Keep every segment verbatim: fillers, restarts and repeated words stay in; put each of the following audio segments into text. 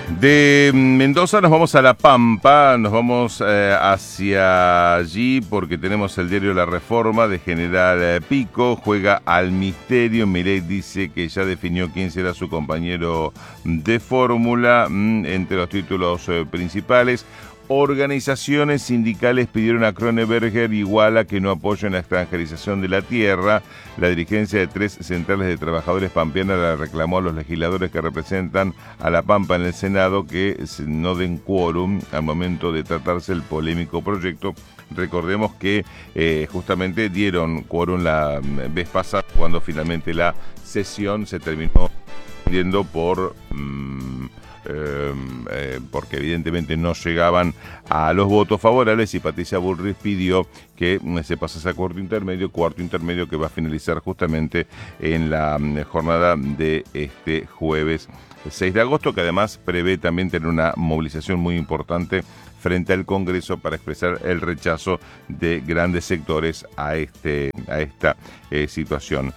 De Mendoza nos vamos a La Pampa, nos vamos eh, hacia allí porque tenemos el diario La Reforma de General Pico, juega al misterio. Milei dice que ya definió quién será su compañero de fórmula. mm, entre los títulos eh, principales. Organizaciones sindicales pidieron a Kroneberger iguala que no apoyen la extranjerización de la tierra. La dirigencia de tres centrales de trabajadores pampeanas le reclamó a los legisladores que representan a La Pampa en el Senado que no den quórum al momento de tratarse el polémico proyecto. Recordemos que eh, justamente dieron quórum la vez pasada cuando finalmente la sesión se terminó viendo por... Mmm, Eh, eh, porque evidentemente no llegaban a los votos favorables, y Patricia Bullrich pidió que se pasase a cuarto intermedio, cuarto intermedio que va a finalizar justamente en la jornada de este jueves seis de agosto, que además prevé también tener una movilización muy importante frente al Congreso para expresar el rechazo de grandes sectores a este a esta eh, situación.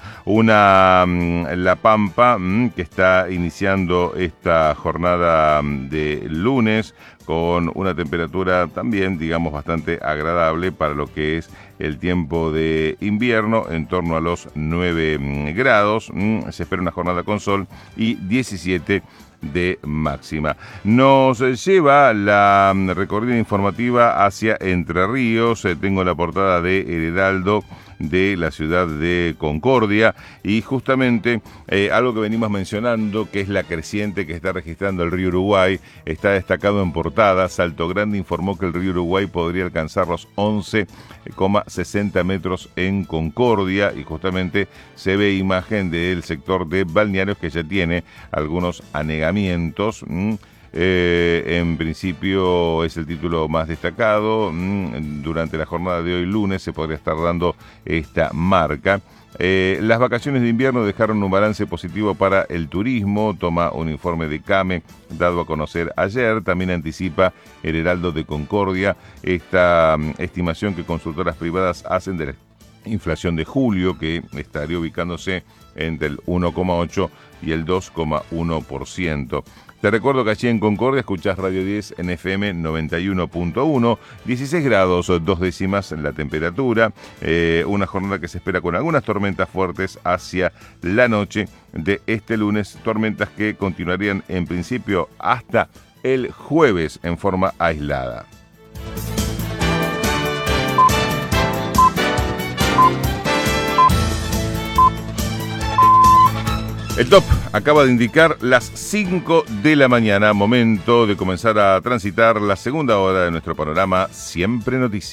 Una um, La Pampa um, que está iniciando esta jornada um, de lunes con una temperatura también, digamos, bastante agradable para lo que es el tiempo de invierno, en torno a los nueve um, grados. Um, se espera una jornada con sol y diecisiete de máxima. Nos lleva la recorrida informativa hacia Entre Ríos. Eh, tengo la portada de El Heraldo de la ciudad de Concordia, y justamente eh, algo que venimos mencionando, que es la creciente que está registrando el río Uruguay, está destacado en portada. Salto Grande informó que el río Uruguay podría alcanzar los once coma sesenta metros en Concordia, y justamente se ve imagen del sector de balnearios que ya tiene algunos anegamientos. ¿m? Eh, en principio es el título más destacado. Durante la jornada de hoy lunes se podría estar dando esta marca. Eh, las vacaciones de invierno dejaron un balance positivo para el turismo, toma un informe de CAME dado a conocer ayer. También anticipa el Heraldo de Concordia esta um, estimación que consultoras privadas hacen de la inflación de julio, que estaría ubicándose entre el uno coma ocho y el dos coma uno por ciento. Te recuerdo que allí en Concordia escuchás Radio diez en F M noventa y uno punto uno, dieciséis grados, dos décimas en la temperatura, eh, una jornada que se espera con algunas tormentas fuertes hacia la noche de este lunes, tormentas que continuarían en principio hasta el jueves en forma aislada. El top acaba de indicar las cinco de la mañana, momento de comenzar a transitar la segunda hora de nuestro panorama Siempre Noticias.